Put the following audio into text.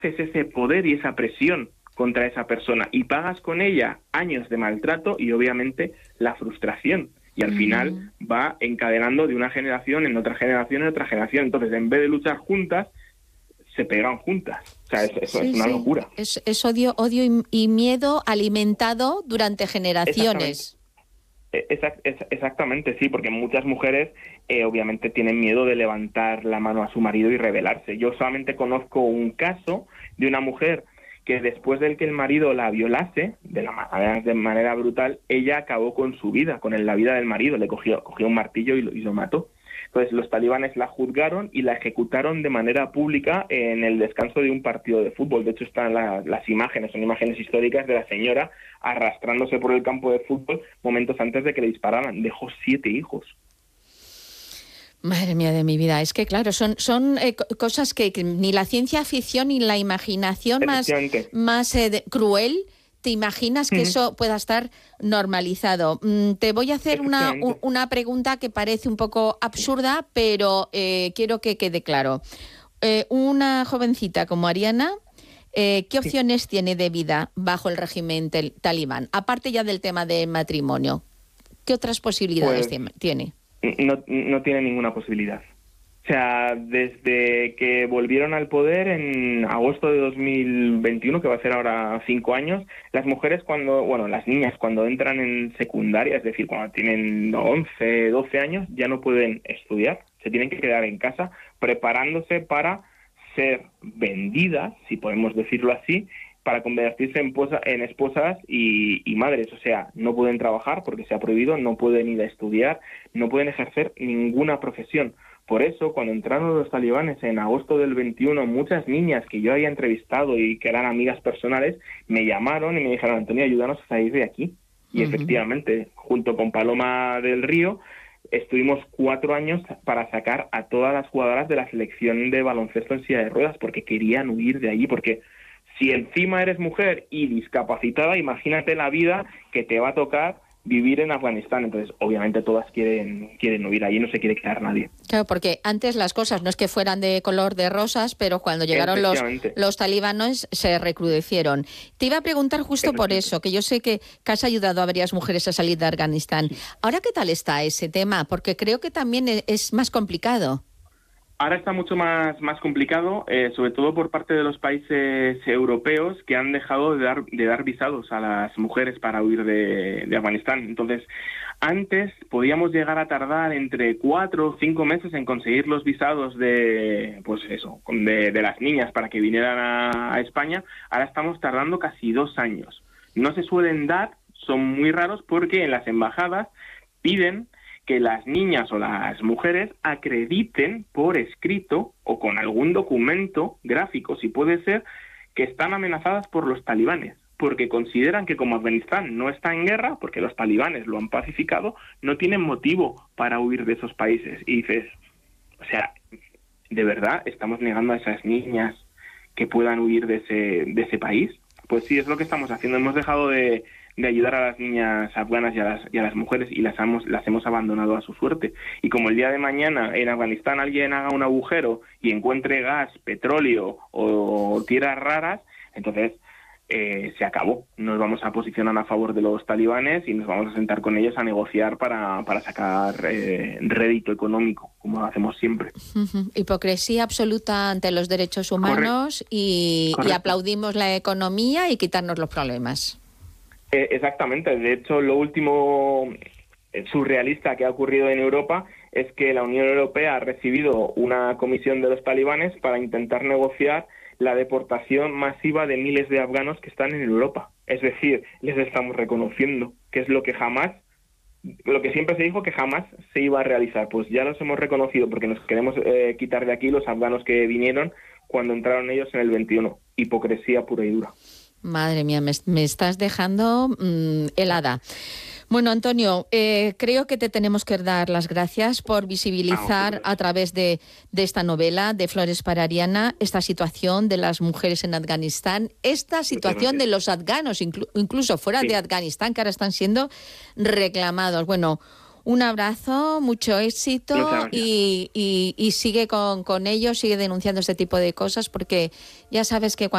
ese poder y esa presión contra esa persona y pagas con ella años de maltrato y obviamente la frustración. Y al final va encadenando de una generación en otra generación en otra generación. Entonces, en vez de luchar juntas, se pegan juntas. O sea, eso es una locura. Es odio y miedo alimentado durante generaciones. Exactamente, sí, porque muchas mujeres obviamente tienen miedo de levantar la mano a su marido y rebelarse. Yo solamente conozco un caso de una mujer que después de que el marido la violase de manera brutal, ella acabó con su vida, la vida del marido, le cogió un martillo y lo mató. Entonces los talibanes la juzgaron y la ejecutaron de manera pública en el descanso de un partido de fútbol. De hecho están las imágenes, son imágenes históricas de la señora arrastrándose por el campo de fútbol momentos antes de que le dispararan. Dejó 7 hijos. Madre mía de mi vida, es que claro, son cosas que ni la ciencia ficción ni la imaginación más cruel te imaginas que eso pueda estar normalizado. Te voy a hacer una pregunta que parece un poco absurda, pero quiero que quede claro. Una jovencita como Ariana, ¿qué opciones tiene de vida bajo el régimen talibán? Aparte ya del tema del matrimonio, ¿qué otras posibilidades tiene? No tiene ninguna posibilidad. O sea, desde que volvieron al poder en agosto de 2021, que va a ser ahora 5 años, las mujeres las niñas cuando entran en secundaria, es decir, cuando tienen 11, 12 años, ya no pueden estudiar, se tienen que quedar en casa preparándose para ser vendidas, si podemos decirlo así, para convertirse en esposas y madres. O sea, no pueden trabajar porque se ha prohibido, no pueden ir a estudiar, no pueden ejercer ninguna profesión. Por eso, cuando entraron los talibanes en agosto del 21, muchas niñas que yo había entrevistado y que eran amigas personales, me llamaron y me dijeron, Antonio, ayúdanos a salir de aquí. Y efectivamente, junto con Paloma del Río, estuvimos 4 años para sacar a todas las jugadoras de la selección de baloncesto en silla de ruedas, porque querían huir de allí, porque si encima eres mujer y discapacitada, imagínate la vida que te va a tocar vivir en Afganistán. Entonces, obviamente todas quieren huir, allí no se quiere quedar nadie. Claro, porque antes las cosas no es que fueran de color de rosas, pero cuando llegaron los talibanes se recrudecieron. Te iba a preguntar justo por eso, que yo sé que has ayudado a varias mujeres a salir de Afganistán. Ahora, ¿qué tal está ese tema? Porque creo que también es más complicado. Ahora está mucho más complicado, sobre todo por parte de los países europeos que han dejado de dar visados a las mujeres para huir de Afganistán. Entonces, antes podíamos llegar a tardar entre 4 o 5 meses en conseguir los visados de las niñas para que vinieran a España. Ahora estamos tardando casi 2 años. No se suelen dar, son muy raros porque en las embajadas piden que las niñas o las mujeres acrediten por escrito o con algún documento gráfico, si puede ser, que están amenazadas por los talibanes, porque consideran que como Afganistán no está en guerra, porque los talibanes lo han pacificado, no tienen motivo para huir de esos países. Y dices, o sea, ¿de verdad estamos negando a esas niñas que puedan huir de ese país? Pues sí, es lo que estamos haciendo. Hemos dejado de ayudar a las niñas afganas y a las mujeres y las hemos abandonado a su suerte. Y como el día de mañana en Afganistán alguien haga un agujero y encuentre gas, petróleo o tierras raras, entonces se acabó. Nos vamos a posicionar a favor de los talibanes y nos vamos a sentar con ellos a negociar para sacar rédito económico, como hacemos siempre. Hipocresía absoluta ante los derechos humanos. y aplaudimos la economía y quitarnos los problemas. Exactamente. De hecho, lo último surrealista que ha ocurrido en Europa es que la Unión Europea ha recibido una comisión de los talibanes para intentar negociar la deportación masiva de miles de afganos que están en Europa. Es decir, les estamos reconociendo, que es lo que siempre se dijo que jamás se iba a realizar. Pues ya los hemos reconocido porque nos queremos quitar de aquí los afganos que vinieron cuando entraron ellos en el 21. Hipocresía pura y dura. Madre mía, me estás dejando helada. Bueno, Antonio, creo que te tenemos que dar las gracias por visibilizar a través de esta novela de Flores para Ariana esta situación de las mujeres en Afganistán, esta situación de los afganos, incluso fuera de Afganistán, que ahora están siendo reclamados. Bueno, un abrazo, mucho éxito y sigue con ellos, sigue denunciando este tipo de cosas, porque ya sabes que cuando